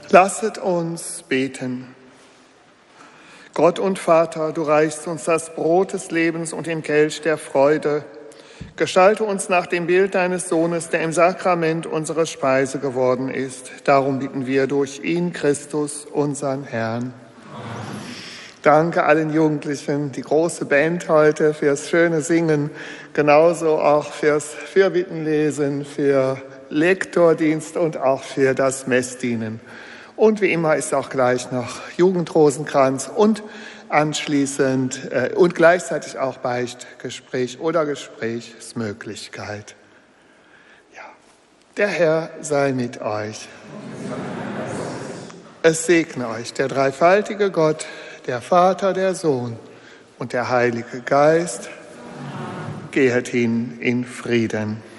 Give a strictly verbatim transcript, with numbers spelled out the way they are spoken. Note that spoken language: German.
Lasset uns beten. Gott und Vater, du reichst uns das Brot des Lebens und den Kelch der Freude. Gestalte uns nach dem Bild deines Sohnes, der im Sakrament unsere Speise geworden ist. Darum bitten wir durch ihn, Christus, unseren Herrn. Danke allen Jugendlichen, die große Band heute fürs schöne Singen, genauso auch fürs Fürbittenlesen, für Lektordienst und auch für das Messdienen. Und wie immer ist auch gleich noch Jugendrosenkranz und anschließend äh, und gleichzeitig auch Beichtgespräch oder Gesprächsmöglichkeit. Ja, der Herr sei mit euch. Es segne euch der dreifaltige Gott, der Vater, der Sohn und der Heilige Geist. Gehet hin in Frieden.